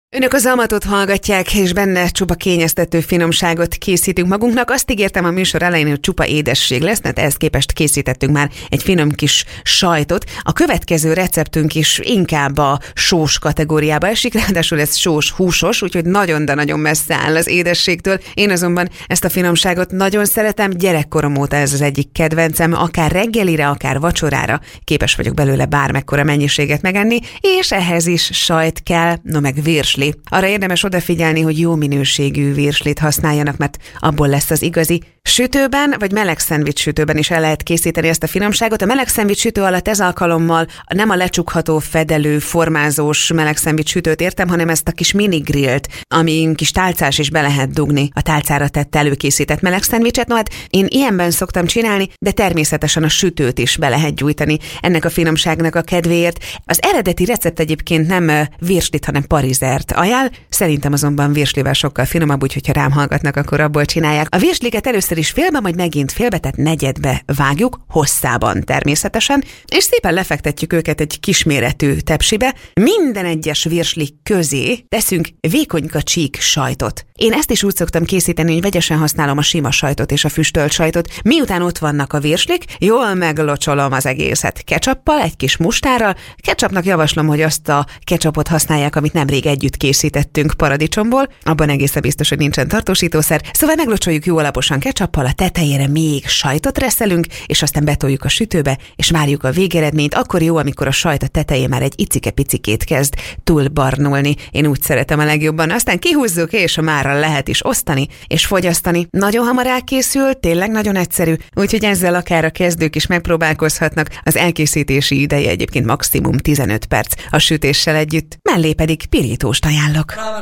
Önök az Almatot hallgatják, és benne csupa kényeztető finomságot készítünk magunknak. Azt ígértem a műsor elején, hogy csupa édesség lesz, mert ehhez képest készítettünk már egy finom kis sajtot. A következő receptünk is inkább a sós kategóriába esik, ráadásul ez sós húsos, úgyhogy nagyon, de nagyon messze áll az édességtől. Én azonban ezt a finomságot nagyon szeretem, gyerekkorom óta ez az egyik kedvencem, akár reggelire, akár vacsorára képes vagyok belőle bármekkora mennyiséget megenni, és ehhez is sajt kell, no meg virsli. Arra érdemes odafigyelni, hogy jó minőségű virslit használjanak, mert abból lesz az igazi. Sütőben vagy meleg szendvics sütőben is el lehet készíteni ezt a finomságot. A meleg szendvics sütő alatt ez alkalommal nem a lecsukható, fedelő, formázós meleg szendvics sütőt értem, hanem ezt a kis mini grillt, amin kis tálcás is be lehet dugni a tálcára tett előkészített meleg szendvicset. No hát én ilyenben szoktam csinálni, de természetesen a sütőt is be lehet gyújtani ennek a finomságnak a kedvéért. Az eredeti recept egyébként nem virslit, hanem parizert ajánl, szerintem azonban virslivel sokkal finomabb, úgyhogy ha rám hallgatnak, akkor abból csinálják. A virsliket először is félbe, majd megint félbe, tehát negyedbe vágjuk, hosszában természetesen, és szépen lefektetjük őket egy kisméretű tepsibe. Minden egyes virsli közé teszünk vékonyka csík sajtot. Én ezt is úgy szoktam készíteni, hogy vegyesen használom a sima sajtot és a füstölt sajtot. Miután ott vannak a virslik, jól meglocsolom az egészet ketchuppal, egy kis mustárral. Ketchupnak javaslom, hogy azt a ketchupot használják, amit nemrég együtt készítettünk paradicsomból. Abban egészen biztos, hogy nincsen tartósítószer. Szóval meglocsoljuk jó alaposan ketchuppal, a tetejére még sajtot reszelünk, és aztán betoljuk a sütőbe, és várjuk a végeredményt. Akkor jó, amikor a sajt a tetején már egy icike-picikét kezd túlbarnulni. Én úgy szeretem a legjobban. Aztán kihúzzuk, és már lehet is osztani és fogyasztani. Nagyon hamar elkészül, tényleg nagyon egyszerű, úgyhogy ezzel akár a kezdők is megpróbálkozhatnak. Az elkészítési ideje egyébként maximum 15 perc a sütéssel együtt, mellé pedig pirítóst ajánlok.